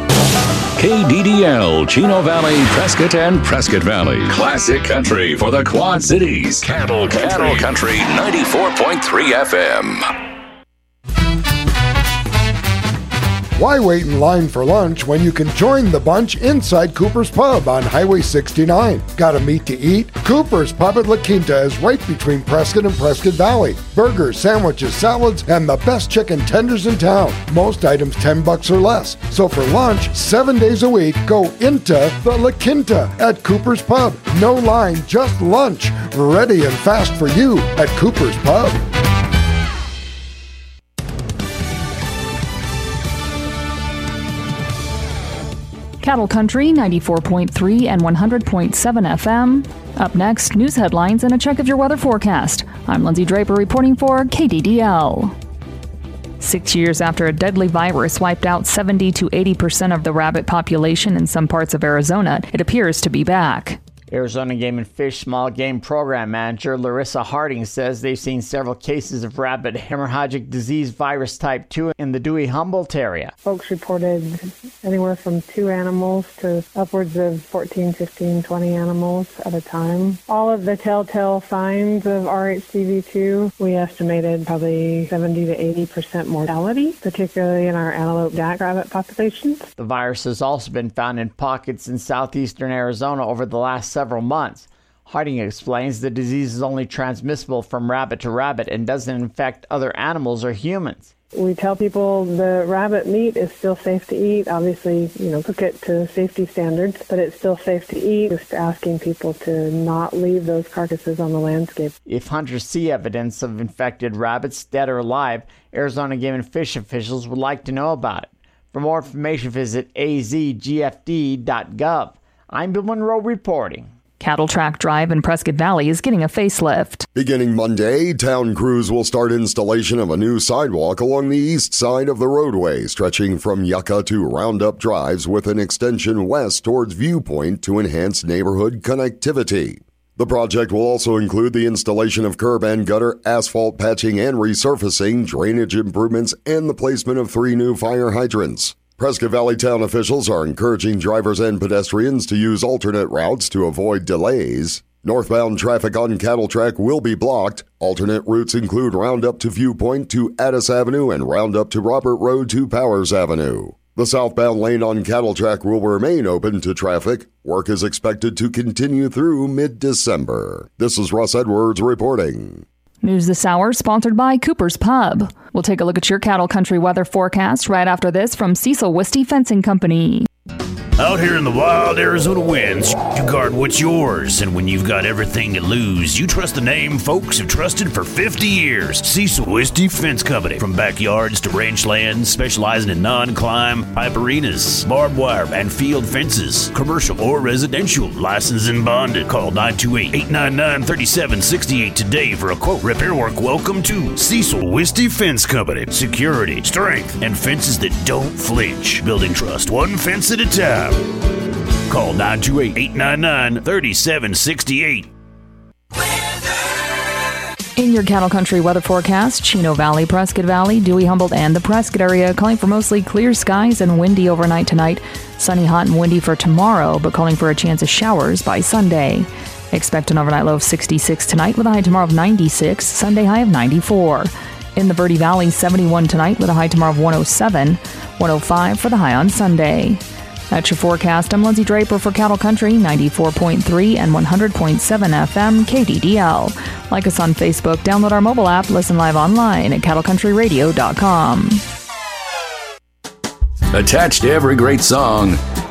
KDDL, Chino Valley, Prescott, and Prescott Valley. Classic country for the Quad Cities. Cattle Country 94.3 FM. Why wait in line for lunch when you can join the bunch inside Cooper's Pub on Highway 69? Got a meat to eat? Cooper's Pub at La Quinta is right between Prescott and Prescott Valley. Burgers, sandwiches, salads, and the best chicken tenders in town. Most items $10 or less. So for lunch, 7 days a week, go into the La Quinta at Cooper's Pub. No line, just lunch. Ready and fast for you at Cooper's Pub. Cattle Country 94.3 and 100.7 FM. Up next, news headlines and a check of your weather forecast. I'm Lindsay Draper reporting for KDDL. 6 years after a deadly virus wiped out 70 to 80% of the rabbit population in some parts of Arizona, it appears to be back. Arizona Game and Fish Small Game Program Manager Larissa Harding says they've seen several cases of rabbit hemorrhagic disease virus type 2 in the Dewey-Humboldt area. Folks reported anywhere from 2 animals to upwards of 14, 15, 20 animals at a time. All of the telltale signs of RHCV2, we estimated probably 70 to 80% mortality, particularly in our antelope jackrabbit populations. The virus has also been found in pockets in southeastern Arizona over the last several months. Harding explains the disease is only transmissible from rabbit to rabbit and doesn't infect other animals or humans. We tell people the rabbit meat is still safe to eat. Obviously, cook it to safety standards, but it's still safe to eat. Just asking people to not leave those carcasses on the landscape. If hunters see evidence of infected rabbits, dead or alive, Arizona Game and Fish officials would like to know about it. For more information, visit azgfd.gov. I'm Bill Monroe reporting. Cattle Track Drive in Prescott Valley is getting a facelift. Beginning Monday, town crews will start installation of a new sidewalk along the east side of the roadway, stretching from Yucca to Roundup Drives with an extension west towards Viewpoint to enhance neighborhood connectivity. The project will also include the installation of curb and gutter, asphalt patching and resurfacing, drainage improvements, and the placement of 3 new fire hydrants. Prescott Valley town officials are encouraging drivers and pedestrians to use alternate routes to avoid delays. Northbound traffic on Cattle Track will be blocked. Alternate routes include Roundup to Viewpoint to Addis Avenue and Roundup to Robert Road to Powers Avenue. The southbound lane on Cattle Track will remain open to traffic. Work is expected to continue through mid-December. This is Russ Edwards reporting. News this hour sponsored by Cooper's Pub. We'll take a look at your Cattle Country weather forecast right after this from Cecil Wisty Fencing Company. Out here in the wild Arizona winds, you guard what's yours. And when you've got everything to lose, you trust the name folks have trusted for 50 years. Cecil Wisty Fence Company. From backyards to ranch lands, specializing in non-climb, pipe arenas, barbed wire, and field fences. Commercial or residential. Licensed and bonded. Call 928-899-3768 today for a quote. Repair work. Welcome to Cecil Wisty Fence Company. Security, strength, and fences that don't flinch. Building trust one fence at a time. Call 928-899-3768. In your Cattle Country weather forecast, Chino Valley, Prescott Valley, Dewey-Humboldt, and the Prescott area calling for mostly clear skies and windy overnight tonight. Sunny, hot, and windy for tomorrow, but calling for a chance of showers by Sunday. Expect an overnight low of 66 tonight with a high tomorrow of 96, Sunday high of 94. In the Verde Valley, 71 tonight with a high tomorrow of 107, 105 for the high on Sunday. That's your forecast. I'm Lindsay Draper for Cattle Country 94.3 and 100.7 FM KDDL. Like us on Facebook, download our mobile app, listen live online at cattlecountryradio.com. Attached to every great song